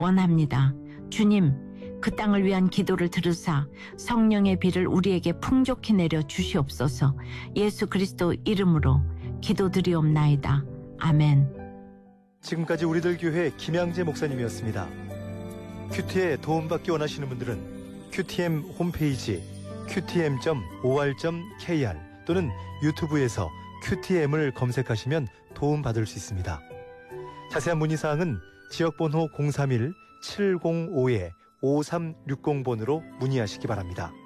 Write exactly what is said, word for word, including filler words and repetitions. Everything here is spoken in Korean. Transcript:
원합니다. 주님, 그 땅을 위한 기도를 들으사 성령의 비를 우리에게 풍족히 내려 주시옵소서. 예수 그리스도 이름으로 기도드리옵나이다. 아멘. 지금까지 우리들 교회 김양재 목사님이었습니다. 큐티에 도움받기 원하시는 분들은 큐티엠 홈페이지 큐티엠 닷 오알 닷 케이알 또는 유튜브에서 큐티엠을 검색하시면 도움받을 수 있습니다. 자세한 문의사항은 지역번호 공삼일 칠공오 오삼육공 번으로 문의하시기 바랍니다.